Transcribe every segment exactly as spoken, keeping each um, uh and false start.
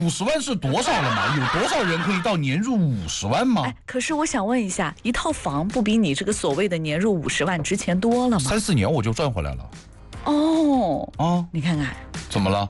五十万是多少了嘛？有多少人可以到年入五十万吗？ 哎，可是我想问一下，一套房不比你这个所谓的年入五十万值钱多了吗？ 三四年我就赚回来了。 哦， 啊， 你看看， 怎么了？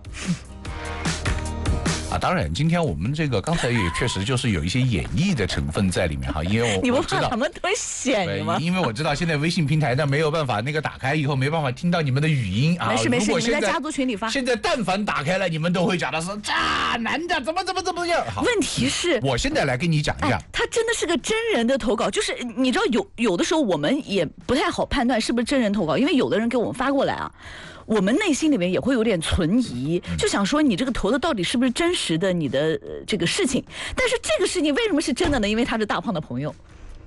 啊，当然，今天我们这个刚才也确实就是有一些演绎的成分在里面哈，因为我你不我知道怕他们推显你吗？ 因为我知道现在微信平台呢没有办法那个打开以后没办法听到你们的语音啊。 没事没事， 如果你们在家族群里发。 现在但凡打开了，你们都会讲的是渣男的怎么怎么怎么样。好， 问题是， 我现在来跟你讲一下， 哎，他真的是个真人的投稿，就是你知道有有的时候我们也不太好判断是不是真人投稿，因为有的人给我们发过来啊。我们内心里面也会有点存疑，就想说你这个投的到底是不是真实的你的、呃、这个事情？但是这个事情为什么是真的呢？因为他是大胖的朋友。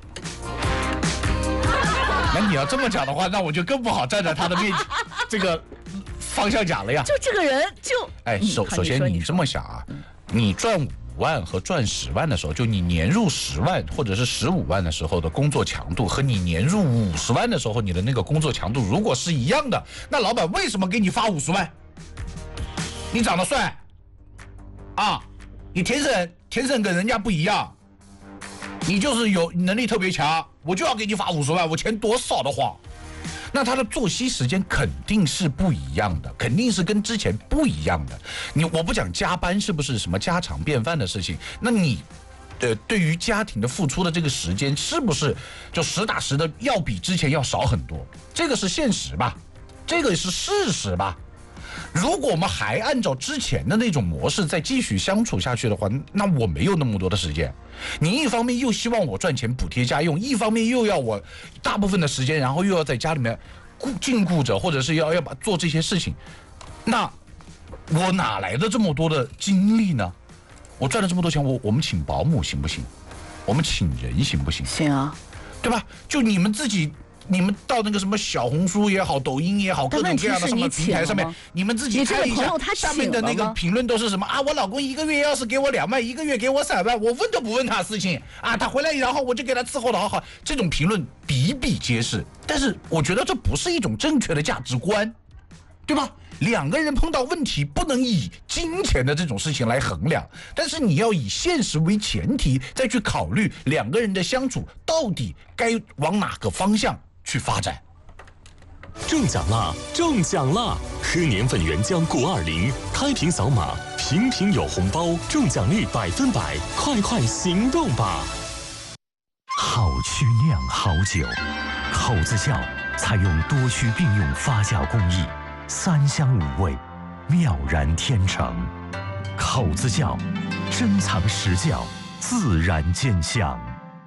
那你要这么讲的话，那我就更不好站在他的面前这个方向讲了呀。 就这个人就哎，首、嗯、首先你这么想啊，嗯、你赚五万和赚十万的时候，就你年入十万或者是十五万的时候的工作强度，和你年入五十万的时候你的那个工作强度如果是一样的，那老板为什么给你发五十万？你长得帅啊，你天生天生跟人家不一样，你就是有能力特别强，我就要给你发五十万，我钱多少的慌。那他的作息时间肯定是不一样的，肯定是跟之前不一样的。你我不讲加班是不是什么家常便饭的事情，那你，呃，对于家庭的付出的这个时间是不是就实打实的要比之前要少很多？这个是现实吧，这个是事实吧。如果我们还按照之前的那种模式再继续相处下去的话，那我没有那么多的时间。你一方面又希望我赚钱补贴家用，一方面又要我大部分的时间，然后又要在家里面顾禁锢着，或者是要要把做这些事情，那我哪来的这么多的精力呢？我赚了这么多钱，我我们请保姆行不行？我们请人行不行？ 行啊， 对吧？就你们自己。你们到那个什么小红书也好，抖音也好，各种各样的什么平台上面，你们自己看一下，下面的那个评论都是什么啊？我老公一个月要是给我两万，一个月给我三万，我问都不问他事情啊，他回来然后我就给他伺候的好好，这种评论比比皆是。但是我觉得这不是一种正确的价值观，对吧？两个人碰到问题不能以金钱的这种事情来衡量，但是你要以现实为前提，再去考虑两个人的相处到底该往哪个方向去发展。 中奖啦！中奖啦！喝年份原浆谷二零，开瓶扫码，瓶瓶有红包，中奖率百分百，快快行动吧！ 好曲酿好酒，口子窖采用多曲并用发酵工艺，三香五味，妙然天成。口子窖，珍藏实窖，自然见香。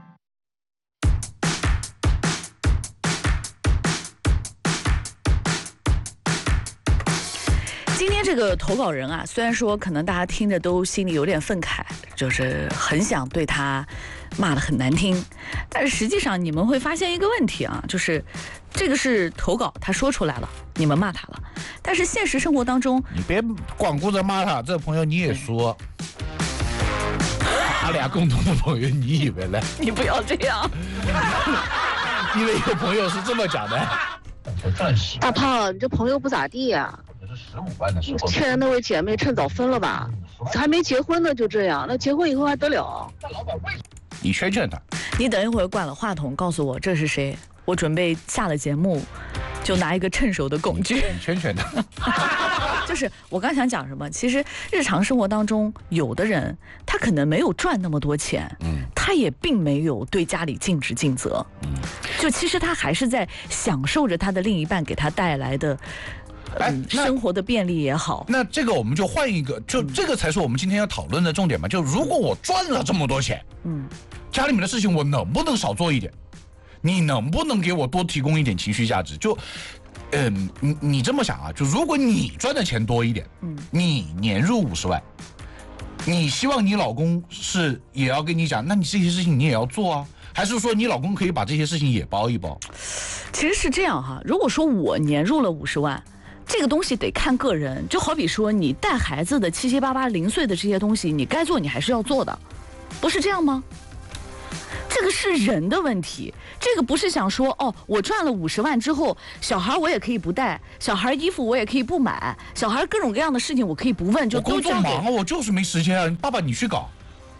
今天这个投稿人啊，虽然说可能大家听着都心里有点愤慨，就是很想对他骂得很难听，但是实际上你们会发现一个问题啊，就是这个是投稿，他说出来了，你们骂他了，但是现实生活当中， 你别光顾着骂他，这朋友你也说，他俩共同的朋友，你以为呢？ 你不要这样， 因为有朋友是这么讲的。 大胖，你这朋友不咋地呀、啊。 十五万的时候， 欠的那位姐妹趁早分了吧，还没结婚呢就这样，那结婚以后还得了？ 你劝劝他。 你等一会儿挂了话筒，告诉我这是谁，我准备下了节目就拿一个趁手的工具。 你劝劝他。 就是我刚想讲什么，其实日常生活当中，有的人他可能没有赚那么多钱，嗯，他也并没有对家里尽职尽责，嗯，就其实他还是在享受着他的另一半给他带来的。哎、嗯，生活的便利也好， 那这个我们就换一个，就这个才是我们今天要讨论的重点嘛。就如果我赚了这么多钱，嗯，家里面的事情我能不能少做一点？你能不能给我多提供一点情绪价值？就，嗯，你你这么想啊，就如果你赚的钱多一点，嗯，你年入五十万，你希望你老公是也要跟你讲，那你这些事情你也要做啊？还是说你老公可以把这些事情也包一包？ 其实是这样哈，如果说我年入了五十万。这个东西得看个人，就好比说你带孩子的七七八八零碎的这些东西，你该做你还是要做的，不是这样吗？这这个是人的问题，这个不是想说哦，我赚了五十万之后，小孩我也可以不带，小孩衣服我也可以不买，小孩各种各样的事情我可以不问，就都交给。 我工作忙啊，我就是没时间啊，爸爸你去搞。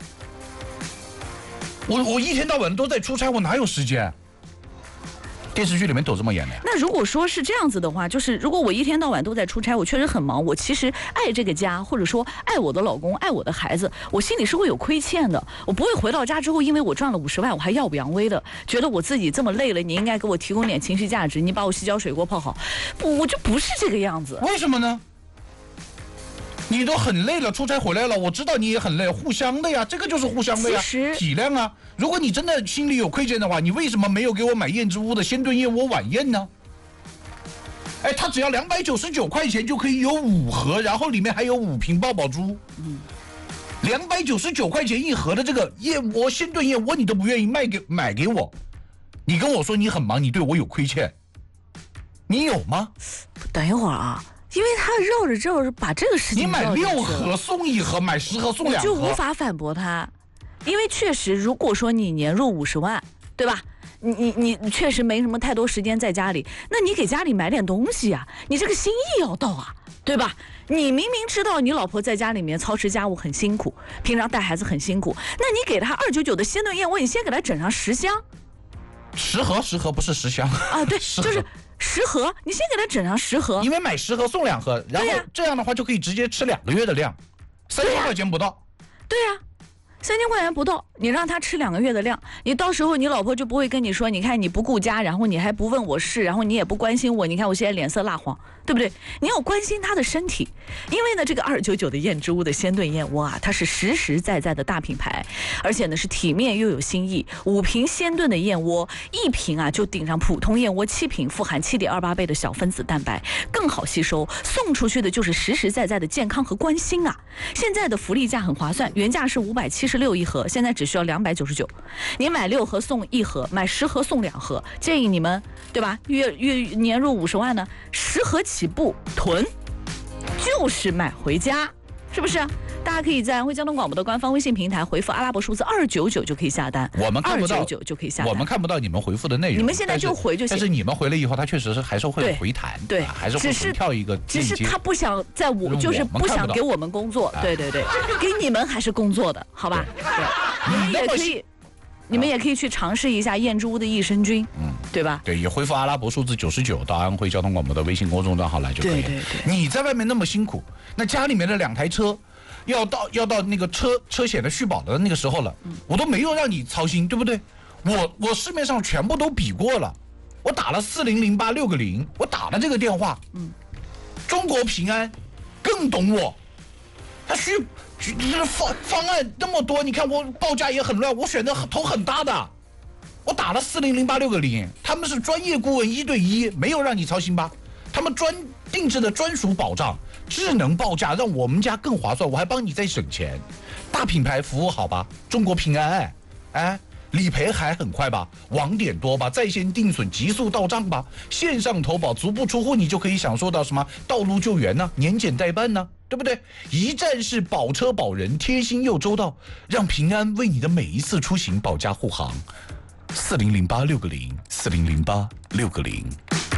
我我一天到晚都在出差，我哪有时间？电视剧里面都这么演的呀。 那如果说是这样子的话，就是如果我一天到晚都在出差，我确实很忙，我其实爱这个家，或者说爱我的老公，爱我的孩子，我心里是会有亏欠的。我不会回到家之后，因为我赚了五十万，我还耀武扬威的，觉得我自己这么累了，你应该给我提供点情绪价值，你把我洗脚水给我泡好，不，我就不是这个样子。 为什么呢？你都很累了，出差回来了，我知道你也很累，互相的呀，这个就是互相的呀，体谅啊。如果你真的心里有亏欠的话，你为什么没有给我买燕之屋的鲜炖燕窝晚宴呢？哎，它只要两百九十九块钱就可以有五盒，然后里面还有五瓶爆爆珠。嗯，两百九十九块钱一盒的这个燕窝鲜炖燕窝，你都不愿意卖给买给我，你跟我说你很忙，你对我有亏欠，你有吗？ 等一会儿啊。因为他绕着绕着把这个事情你买六盒送一盒，买十盒送两盒， 我就无法反驳他。因为确实，如果说你年入五十万，对吧？你你你确实没什么太多时间在家里，那你给家里买点东西啊，你这个心意要到啊，对吧？你明明知道你老婆在家里面操持家务很辛苦，平常带孩子很辛苦，那你给她二九九的鲜炖燕窝，你先给她整上十箱， 十盒十盒不是十箱啊，对，就是十盒，你先给他整上十盒， 因为买十盒送两盒，然后这样的话就可以直接吃两个月的量，三千块钱不到。 对呀、啊，三千块钱不到，你让他吃两个月的量，你到时候你老婆就不会跟你说，你看你不顾家，然后你还不问我事，然后你也不关心我，你看我现在脸色蜡黄，对不对？你要关心他的身体，因为呢，这个二九九的燕之屋的鲜炖燕窝啊，它是实实在在的大品牌，而且呢是体面又有新意。五瓶鲜炖的燕窝，一瓶啊就顶上普通燕窝七瓶，富含七点二八倍的小分子蛋白，更好吸收，送出去的就是实实在在的健康和关心啊！现在的福利价很划算，原价是五百七十六一盒，现在只需要两百九十九。你买六盒送一盒，买十盒送两盒，建议你们对吧？月月年入五十万呢，十盒起步囤，就是买回家，是不是？大家可以在安徽交通广播的官方微信平台回复阿拉伯数字二九九就可以下单， 我们看不到二九九就可以下单， 我们看不到你们回复的内容， 你们现在就回就行。 但是你们回了以后，它确实是还是会回弹， 对， 啊、还是会回跳一个只是他不想在我，就是不想给我们工作，对对对，给你们还是工作的，好吧？对，你们也可以。你们也可以去尝试一下燕之屋的益生菌，嗯，对吧？ 对，也回复阿拉伯数字九十九到安徽交通广播的微信公众账号来就可以了。 对对对， 你在外面那么辛苦，那家里面的两台车，要到要到那个车车险的续保的那个时候了，嗯、我都没有让你操心，对不对？我我市面上全部都比过了，我打了四零零八六个零，我打了这个电话，嗯，中国平安更懂我，他续。这方方案那么多，你看我报价也很乱，我选的头很大的，我打了四零零八六个零，他们是专业顾问一对一，没有让你操心吧？他们专定制的专属保障，智能报价，让我们家更划算，我还帮你再省钱，大品牌服务好吧？中国平安哎，哎，理赔还很快吧？网点多吧？在线定损急速到账吧？线上投保足不出户，你就可以享受到什么道路救援呢？年检代办呢？对不对？一站式保车保人，贴心又周到，让平安为你的每一次出行保驾护航。四零零八六个零，四零零八六个零。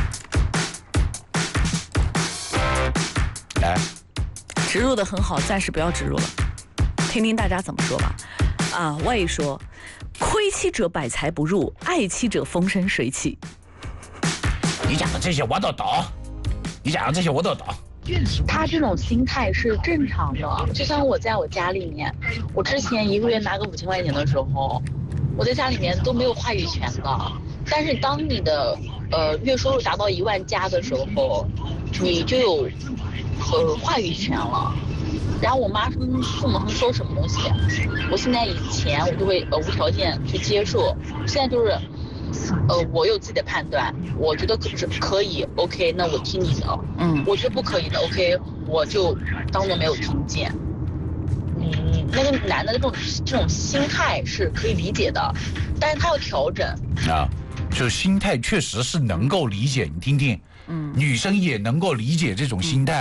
来， 植入的很好，暂时不要植入了，听听大家怎么说吧。啊，魏说，亏妻者百财不入，爱妻者风生水起。 你讲的这些我都懂，你讲的这些我都懂。 他这种心态是正常的，就像我在我家里面，我之前一个月拿个五千块钱的时候，我在家里面都没有话语权的。但是当你的呃月收入达到一万加的时候，你就有呃话语权了。然后我妈父母说什么东西，我现在以前我就会呃无条件去接受，现在就是。呃，我有自己的判断，我觉得可是可以 ，OK， 那我听你的。嗯，我觉得不可以的 ，OK， 我就当做没有听见。嗯，那个男的这种这种心态是可以理解的，但是他要调整。 啊，就心态确实是能够理解，你听听，嗯，女生也能够理解这种心态，嗯。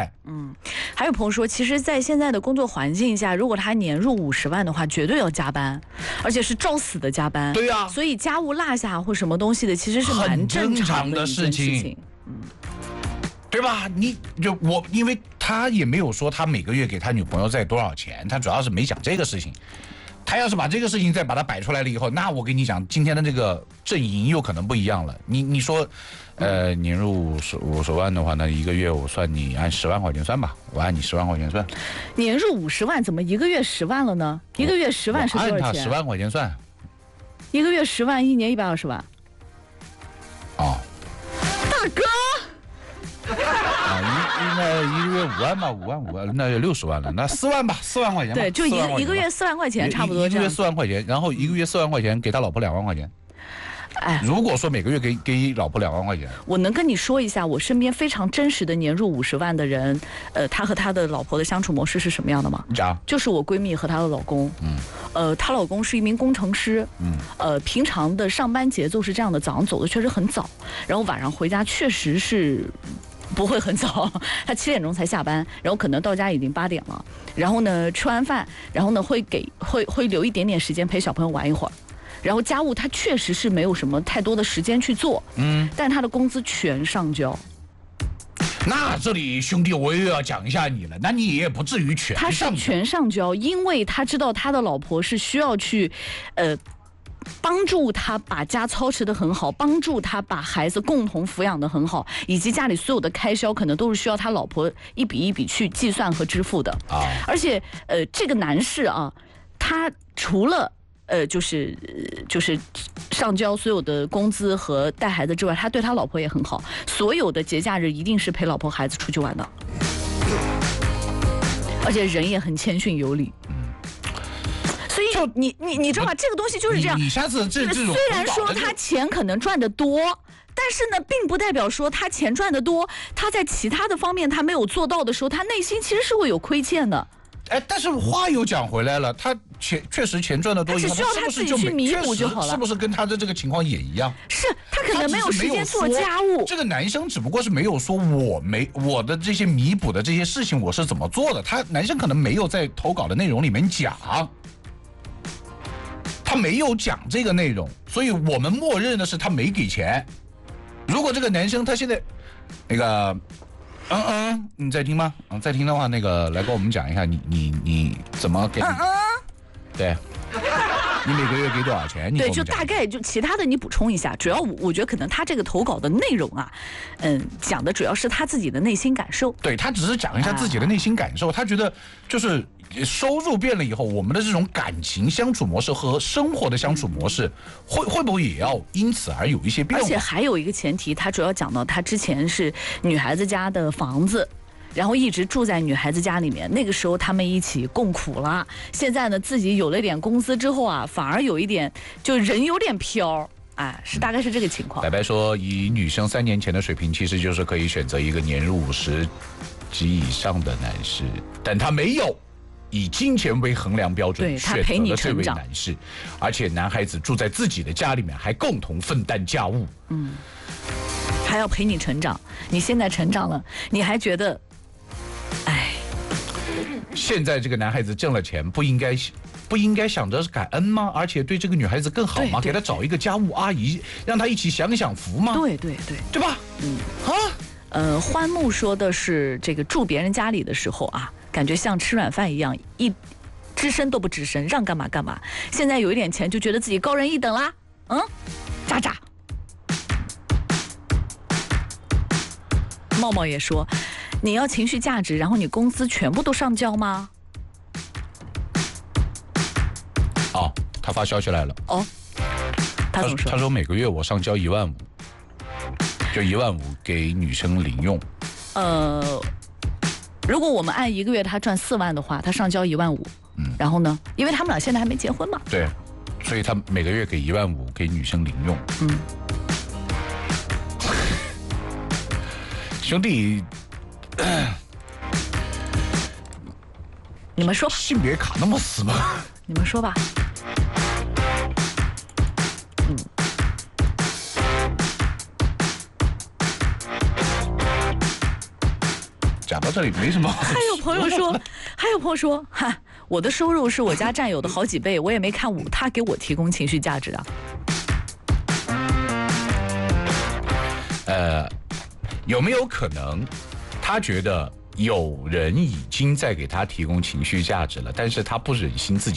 嗯，还有朋友说，其实，在现在的工作环境下，如果他年入五十万的话，绝对要加班，而且是照死的加班。 对呀、啊， 所以家务落下或什么东西的，其实是蛮正常的事情。嗯，对吧？你就我，因为他也没有说他每个月给他女朋友在多少钱，他主要是没讲这个事情。他要是把这个事情再把它摆出来了以后，那我跟你讲，今天的这个阵营又可能不一样了。你你说，呃，年入五十五十万的话，那一个月我算你按十万块钱算吧，我按你十万块钱算。 年入五十万，怎么一个月十万了呢？一个月十万是多少钱？ 按他十万块钱算。 一个月十万，一年一百二十万。 哦， 大哥。 啊，一应该一个月五万吧，五万五万，那就六十万了，那四万吧，四万块钱吧。 对，就一个一个月四万块钱，差不多这样。 一个月四万块钱，然后一个月四万块钱给他老婆两万块钱。 哎， 如果说每个月给给老婆两万块钱， 我能跟你说一下，我身边非常真实的年入五十万的人，呃，他和他的老婆的相处模式是什么样的吗？ 讲， 就是我闺蜜和她的老公，嗯，呃，她老公是一名工程师，嗯，呃，平常的上班节奏是这样的，早上走的确实很早，然后晚上回家确实是。不会很早，他七点钟才下班，然后可能到家已经八点了。然后呢，吃完饭，然后呢会给会会留一点点时间陪小朋友玩一会儿。然后家务他确实是没有什么太多的时间去做，嗯，但他的工资全上交。 那这里兄弟，我又要讲一下你了，那你也不至于全上交。 他是全上交，因为他知道他的老婆是需要去，呃。帮助他把家操持得很好，帮助他把孩子共同抚养得很好，以及家里所有的开销可能都是需要他老婆一笔一笔去计算和支付的啊。而且，呃，这个男士啊，他除了呃就是就是上交所有的工资和带孩子之外，他对他老婆也很好，所有的节假日一定是陪老婆孩子出去玩的，而且人也很谦逊有礼。所以就你你你知道吗？这个东西就是这样。 你, 你下次这这种虽然说他钱可能赚得多，但是呢，并不代表说他钱赚得多，他在其他的方面他没有做到的时候，他内心其实是会有亏欠的。 哎，但是话又讲回来了，他钱确实钱赚得多， 只需要他自己去弥补就好了。 是不是跟他的这个情况也一样？ 是他可能没有时间做家务。 这个男生只不过是没有说我没我的这些弥补的这些事情我是怎么做的，他男生可能没有在投稿的内容里面讲。他没有讲这个内容，所以我们默认的是他没给钱。如果这个男生他现在，那个，嗯嗯，你在听吗？嗯，在听的话，那个来跟我们讲一下，你你你怎么给？嗯嗯，对，你每个月给多少钱？你对，就大概就其他的你补充一下。主要我觉得可能他这个投稿的内容啊，嗯，讲的主要是他自己的内心感受。 对，他只是讲一下自己的内心感受，啊、他觉得就是。收入变了以后，我们的这种感情相处模式和生活的相处模式，会会不会也要因此而有一些变化？ 而且还有一个前提，他主要讲到他之前是女孩子家的房子，然后一直住在女孩子家里面。那个时候他们一起共苦了，现在呢自己有了点工资之后啊，反而有一点就人有点飘。哎，是大概是这个情况。 白白说，以女生三年前的水平，其实就是可以选择一个年入五十及以上的男士，但他没有。以金钱为衡量标准，选择了这位男士，而且男孩子住在自己的家里面，还共同分担家务， 嗯，还要陪你成长。你现在成长了，你还觉得，哎， 现在这个男孩子挣了钱，不应该不应该想着感恩吗？而且对这个女孩子更好吗？给她找一个家务阿姨，让她一起享享福吗？ 对对对， 对吧？嗯啊， 呃，欢木说的是这个住别人家里的时候啊。感觉像吃软饭一样，一吱声都不吱声，让干嘛干嘛。现在有一点钱，就觉得自己高人一等啦，嗯，渣渣。茂茂也说，你要情绪价值，然后你工资全部都上交吗？ 哦，他发消息来了。 哦，他怎么说？ 他说每个月我上交一万五，就一万五给女生零用。 呃。如果我们按一个月他赚四万的话，他上交一万五，嗯，然后呢，因为他们俩现在还没结婚嘛， 对，所以他每个月给一万五给女生零用，嗯，兄弟， 你们说， 性别卡那么死吗？ 你们说吧，嗯。 讲到这里没什么。 还有朋友说，还有朋友说，哈，我的收入是我家战友的好几倍，我也没看我他给我提供情绪价值啊。 呃，有没有可能，他觉得有人已经在给他提供情绪价值了，但是他不忍心自己